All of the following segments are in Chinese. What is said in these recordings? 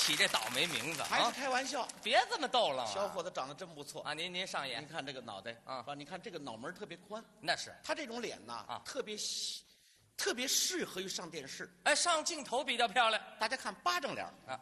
起这倒霉名字， 还是开玩笑。 别这么逗了， 小伙子长得真不错啊！您上眼， 您看这个脑袋啊， 是吧？你看这个脑门特别宽， 那是他这种脸呐啊， 特别适合于上电视。 哎，上镜头比较漂亮大家看巴掌脸啊，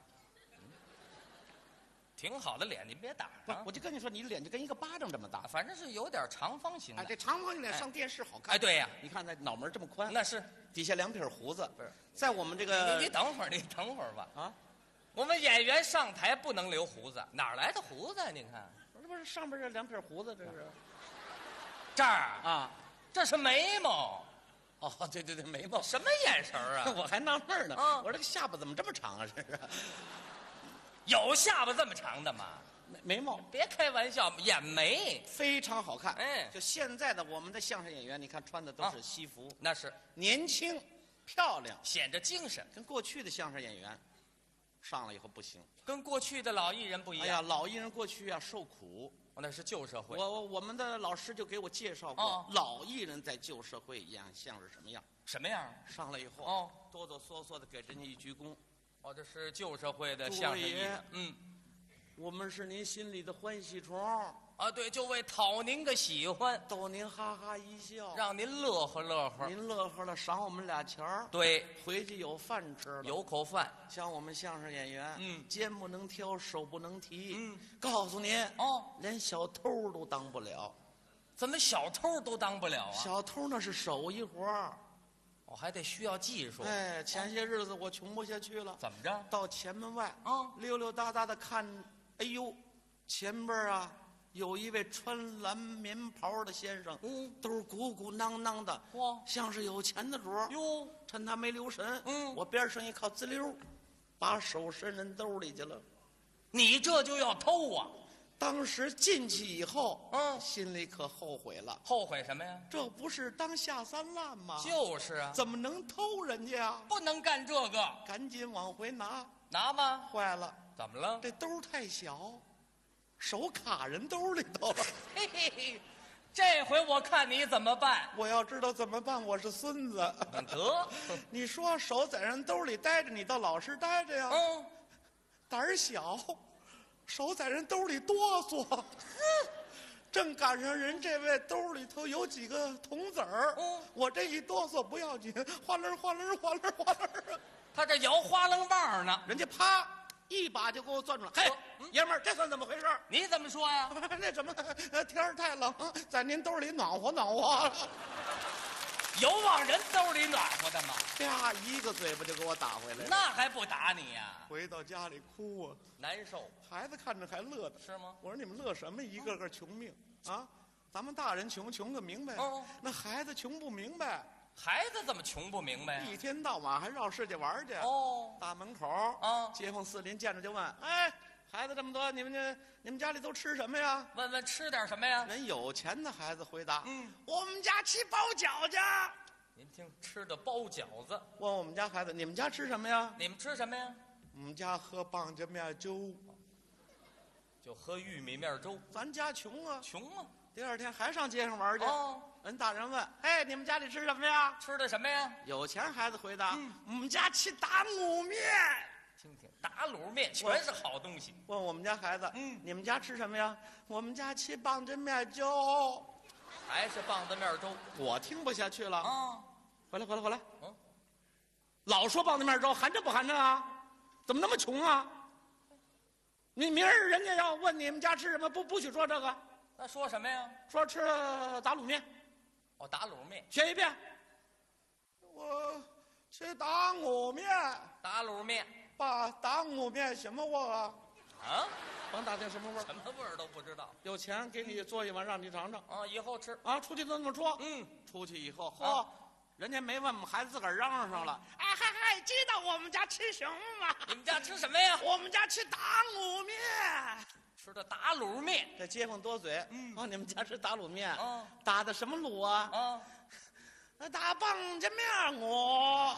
挺好的脸，您别打啊！ 我就跟你说，你脸就跟一个巴掌这么大， 反正是有点长方形的。 哎，这长方形脸上电视好看。 哎，对呀， 你看那脑门这么宽， 那是底下2撇胡子， 不是在我们这个你等会儿，你等会儿吧啊， 我们演员上台不能留胡子，哪儿来的胡子啊？您看这不是上边这2撇胡子，这是这儿啊， 这是眉毛， 哦，对对对，眉毛。 什么眼神啊？ 我还纳闷呢， 啊我说这个下巴怎么这么长啊？这是有下巴这么长的吗？ 眉毛别开玩笑，眼眉非常好看。 哎就现在的我们的相声演员，你看穿的都是西服， 那是年轻漂亮， 显着精神， 跟过去的相声演员上来以后不行。 跟过去的老艺人不一样。 哎呀，老艺人过去啊受苦， 那是旧社会。 我们的老师就给我介绍过， 哦老艺人在旧社会一样像是什么样？ 什么样？ 上来以后， 哦， 哆哆嗦嗦的给人家一鞠躬。 哦，这是旧社会的相声艺人。嗯， 我们是您心里的欢喜虫， 啊，对，就为讨您个喜欢， 逗您哈哈一笑， 让您乐呵乐呵。 您乐呵了，赏我们俩钱儿， 对， 回去有饭吃了。 有口饭。 像我们相声演员，肩不能挑，手不能提，告诉您， 哦， 连小偷都当不了。 怎么小偷都当不了啊？ 小偷那是手艺活儿， 我还得需要技术。 哎，前些日子我穷不下去了， 怎么着？ 到前门外， 啊溜溜达达的看，哎呦，前边啊有一位穿蓝棉袍的先生，都鼓鼓囊囊的， 哇， 像是有钱的主儿。 哟， 趁他没留神， 我边上一靠，滋溜，把手伸人兜里去了。 你这就要偷啊？ 当时进去以后，心里可后悔了。 后悔什么呀？ 这不是当下三滥吗？ 就是啊， 怎么能偷人家啊？ 不能干这个。 赶紧往回拿， 拿吧。 坏了， 怎么了？ 这兜太小，手卡人兜里头了。 嘿嘿嘿，这回我看你怎么办。 我要知道怎么办，我是孙子。 得， 你说手在人兜里待着，你倒老实待着呀。胆儿小，手在人兜里哆嗦。正赶上人这位兜里头有几个铜子儿，我这一哆嗦不要紧，哗楞哗楞哗楞哗楞， 他这摇花楞棒呢。 人家啪一把就给我攥住了。嘿，爷们儿，这算怎么回事？ 你怎么说呀？ 那怎么天儿太冷，在您兜里暖和暖和。 有往人兜里暖和的吗？ 啪，一个嘴巴就给我打回来了。 那还不打你呀？ 回到家里哭啊， 难受孩子看着还乐的。 是吗？ 我说你们乐什么？一个个穷命啊！咱们大人穷个明白，那孩子穷不明白。 孩子怎么穷不明白呀？ 一天到晚还绕世界玩去。大门口街坊四邻见着就问：“哎，孩子这么多，你们家里都吃什么呀？” 问问吃点什么呀？ 人有钱的孩子回答：“我们家吃包饺子。” 您听，吃的包饺子。 问我们家孩子：“你们家吃什么呀？” 你们吃什么呀？ 我们家喝棒子面粥， 就喝玉米面粥。 咱家穷啊， 穷啊！ 第二天还上街上玩去。人大人问：“哎，你们家里吃什么呀？” 吃的什么呀？ 有钱孩子回答：“我们家吃打卤面。” 听听，打卤面全是好东西。 问我们家孩子：“你们家吃什么呀？”我们家吃棒子面粥， 还是棒子面粥。 我听不下去了回来。老说棒子面粥，寒碜不寒碜啊？怎么那么穷啊？你明儿人家要问你们家吃什么，不许说这个。 那说什么呀？ 说吃打卤面。 打卤面。 学一遍。我吃打卤面。 打卤面。 爸，打卤面什么味儿啊？甭打听什么味儿。 什么味儿都不知道。 有钱给你做一碗，让你尝尝。 以后吃。 出去都这么说。出去以后，人家没问，我们孩子自个儿嚷嚷上了。哎嗨，知道我们家吃什么吗？ 你们家吃什么呀？ 我们家吃打卤面。 吃的打卤面。 这街坊多嘴。你们家吃打卤面。打的什么卤啊？ 打棒子面卤。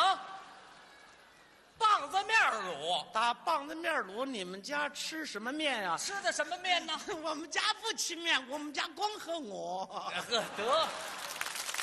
棒子面卤。 打棒子面卤。你们家吃什么面呀？ 吃的什么面呢？ 我们家不吃面，我们家光喝卤。 得。